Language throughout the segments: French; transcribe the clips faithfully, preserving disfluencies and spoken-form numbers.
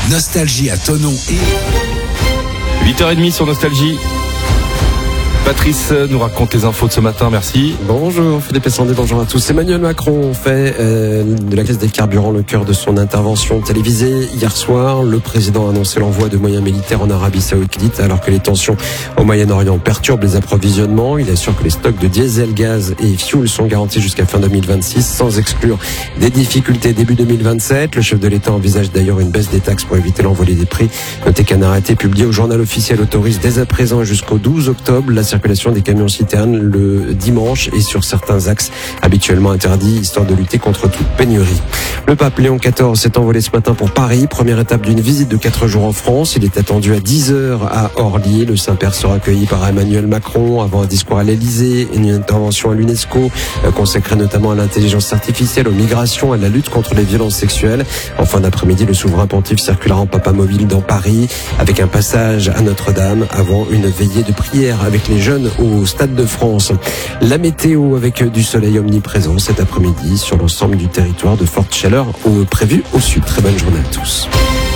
Nostalgie à Thonon et... huit heures trente sur Nostalgie. Patrice nous raconte les infos de ce matin, merci. Bonjour Philippe Essandé, bonjour à tous. Emmanuel Macron fait euh, de la crise des carburants le cœur de son intervention télévisée. Hier soir, le président a annoncé l'envoi de moyens militaires en Arabie Saoudite alors que les tensions au Moyen-Orient perturbent les approvisionnements. Il assure que les stocks de diesel, gaz et fuel sont garantis jusqu'à fin deux mille vingt-six sans exclure des difficultés début deux mille vingt-sept. Le chef de l'État envisage d'ailleurs une baisse des taxes pour éviter l'envolée des prix. Notez qu'un arrêté publié au journal officiel autorise dès à présent et jusqu'au douze octobre la circulation des camions citernes le dimanche et sur certains axes habituellement interdits, histoire de lutter contre toute pénurie. Le pape Léon quatorze s'est envolé ce matin pour Paris, première étape d'une visite de quatre jours en France. Il est attendu à dix heures à Orly. Le Saint-Père sera accueilli par Emmanuel Macron avant un discours à l'Élysée et une intervention à l'UNESCO consacrée notamment à l'intelligence artificielle, aux migrations, à la lutte contre les violences sexuelles. En fin d'après-midi, le souverain pontife circulera en papamobile dans Paris avec un passage à Notre-Dame avant une veillée de prière avec les jeunes au Stade de France. La météo avec du soleil omniprésent cet après-midi sur l'ensemble du territoire, de fortes chaleurs prévues au sud. Très bonne journée à tous.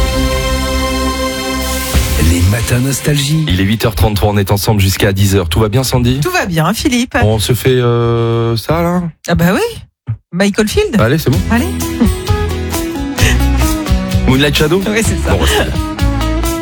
Les matins Nostalgie. Il est huit heures trente-trois, on est ensemble jusqu'à dix heures. Tout va bien, Sandy? Tout va bien, Philippe. On se fait euh, ça là? Ah bah oui, Michael Field. Allez, c'est bon. Allez. Moonlight Shadow? Oui, c'est ça. Bon,